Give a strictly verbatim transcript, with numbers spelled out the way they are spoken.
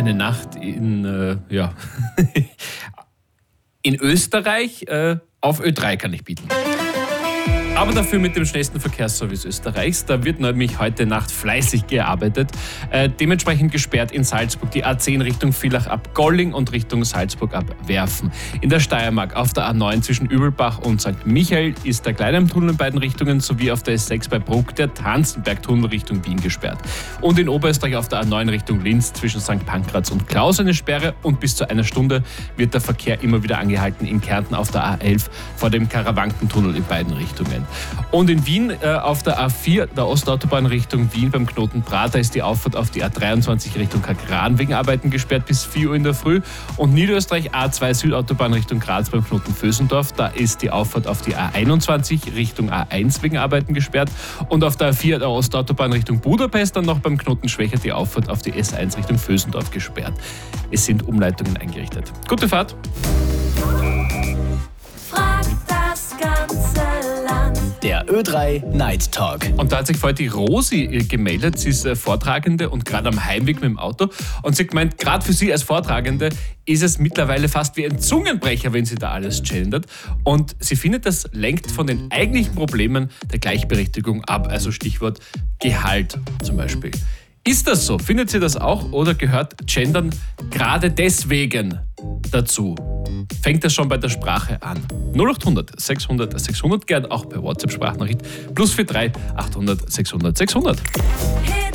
eine Nacht in, äh, ja, in Österreich äh, auf Ö drei kann ich bieten. Aber dafür mit dem schnellsten Verkehrsservice Österreichs. Da wird nämlich heute Nacht fleißig gearbeitet. Äh, dementsprechend gesperrt in Salzburg die A zehn Richtung Villach ab Golling und Richtung Salzburg ab Werfen. In der Steiermark auf der A neun zwischen Übelbach und Sankt Michael ist der Kleinheim-Tunnel in beiden Richtungen sowie auf der S sechs bei Bruck der Tanzenberg-Tunnel Richtung Wien gesperrt. Und in Oberösterreich auf der A neun Richtung Linz zwischen Sankt Pankraz und Klaus eine Sperre und bis zu einer Stunde wird der Verkehr immer wieder angehalten in Kärnten auf der A elf vor dem Karawankentunnel in beiden Richtungen. Und in Wien äh, auf der A vier, der Ostautobahn Richtung Wien beim Knoten Prater ist die Auffahrt auf die A dreiundzwanzig Richtung Kagran wegen Arbeiten gesperrt bis vier Uhr in der Früh. Und Niederösterreich A zwei Südautobahn Richtung Graz beim Knoten Vösendorf, da ist die Auffahrt auf die A einundzwanzig Richtung A eins wegen Arbeiten gesperrt. Und auf der A vier der Ostautobahn Richtung Budapest dann noch beim Knoten Schwächer die Auffahrt auf die S eins Richtung Vösendorf gesperrt. Es sind Umleitungen eingerichtet. Gute Fahrt! Der Ö drei Night Talk. Und da hat sich vorher die Rosi gemeldet. Sie ist Vortragende und gerade am Heimweg mit dem Auto. Und sie hat gemeint, gerade für sie als Vortragende ist es mittlerweile fast wie ein Zungenbrecher, wenn sie da alles gendert. Und sie findet, das lenkt von den eigentlichen Problemen der Gleichberechtigung ab. Also Stichwort Gehalt zum Beispiel. Ist das so? Findet sie das auch oder gehört Gendern gerade deswegen dazu? Fängt das schon bei der Sprache an? null acht hundert sechshundert sechshundert, gern auch per WhatsApp-Sprachnachricht plus vier drei achthundert sechshundert sechshundert.